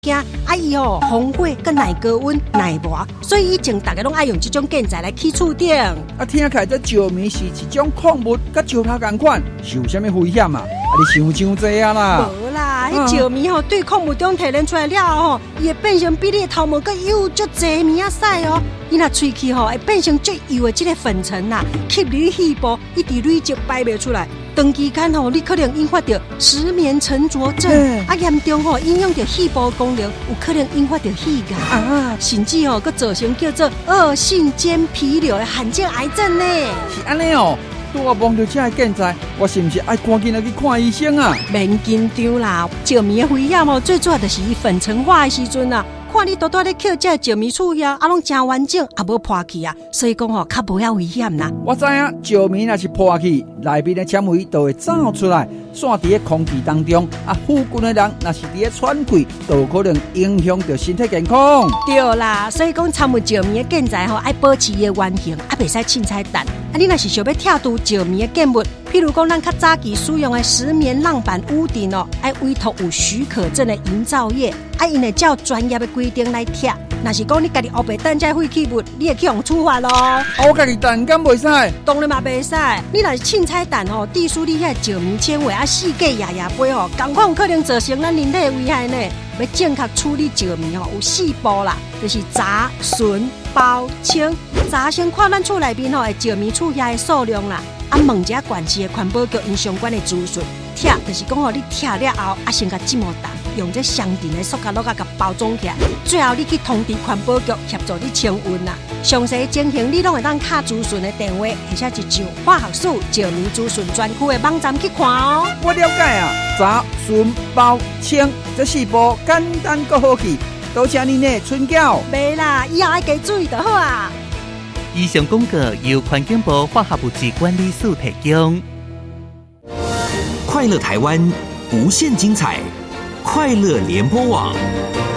惊伊风火跟耐高温耐磨，所以以前大家拢爱用这种建材来起厝顶。 听起来这石棉是一种矿物，甲石头同款，是有啥物危险啊？你想这样啦？ 无啦，迄石棉对矿物中提炼出来了伊会变成比你的头毛更油足济棉仔使哦。你若吹气会变成最油的这个粉尘啦，吸入你肺部，一直累积排袂出来。长期间你可能引发到石棉沉着症，严重影响到肺部功能，有可能引发到肺癌甚至佫造成叫做恶性间皮瘤的罕见癌症呢。 是安尼哦。拄我望到这个建材，我是不是爱赶紧去看医生啊？ 免紧张啦，石棉的危险最主要就是伊粉尘化的时阵啊。看你多多咧捡这石棉厝遐，拢真完整，也无破去啊，所以讲较无遐危险啦。 我知影石棉若是破去，内面的纤维都会走出来，散伫空气当中附近的人若是伫喘气，都有可能影响到身体健康。 对啦，所以讲参与石棉的建材爱保持伊的原形，袂使凊彩弹。你若是想要跳拄石棉的建物，譬如讲咱较早期使用的石棉浪板屋顶爱委托有许可证的营造业，因会照专业的规定来贴。若是讲你家己后背等这废弃物，你会去用处罚咯。 我家己弹敢袂使？ 当然嘛袂使。你若是凊彩弹滴输你遐石棉纤维四价牙牙杯同款有可能造成咱人体的危害呢。要正确处理石棉有4步啦，就是查、巡、包、清。查先看咱厝内面的石棉厝遐的数量啦，问一下管市的环保局因相关的资讯。贴就是讲你贴了后先甲浸毛蛋，用这相定的塑胶袋甲包装起来，最后你去通知环保局协助你清运啦。详细情形你拢会当卡资讯的电话，或者是上化学署石棉资讯专区的网站去看哦。 我了解啊，查、巡、包、清这4步简单又好记。多谢您的春晓。 袂啦，以后要加注意就好啊。 以上广告由环境部化学物质管理署提供。 快乐台湾，无限精彩，快乐联播网。